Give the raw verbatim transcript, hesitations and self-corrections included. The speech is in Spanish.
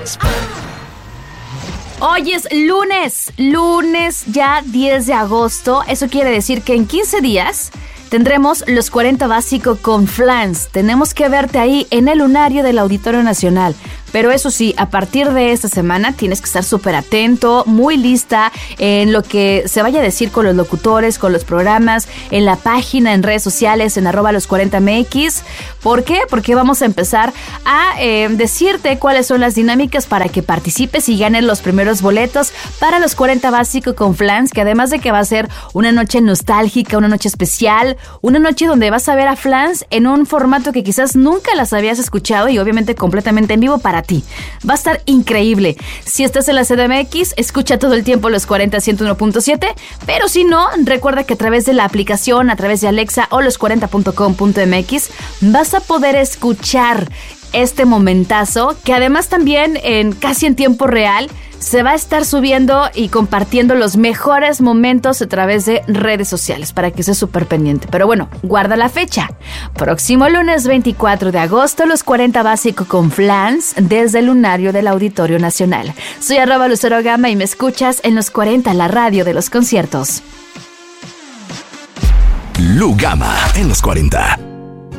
Hoy es lunes, lunes ya diez de agosto. Eso quiere decir que en quince días tendremos los cuarenta básico con Flans. Tenemos que verte ahí en el lunario del Auditorio Nacional. Pero eso sí, a partir de esta semana tienes que estar súper atento, muy lista en lo que se vaya a decir con los locutores, con los programas, en la página, en redes sociales, en arroba los cuarenta M X. ¿Por qué? Porque vamos a empezar a eh, decirte cuáles son las dinámicas para que participes y ganes los primeros boletos para los cuarenta básico con Flans, que además de que va a ser una noche nostálgica, una noche especial, una noche donde vas a ver a Flans en un formato que quizás nunca las habías escuchado y obviamente completamente en vivo para ti. Va a estar increíble. Si estás en la C D M X, escucha todo el tiempo los cuarenta ciento uno punto siete, pero si no, recuerda que a través de la aplicación, a través de Alexa o los cuarenta punto com punto m x vas a poder escuchar este momentazo, que además también en casi en tiempo real se va a estar subiendo y compartiendo los mejores momentos a través de redes sociales para que estés súper pendiente. Pero bueno, guarda la fecha. Próximo lunes veinticuatro de agosto, los cuarenta básico con Flans desde el lunario del Auditorio Nacional. Soy arroba Lucero Gama y me escuchas en los cuarenta, la radio de los conciertos. Lu Gama en los cuarenta.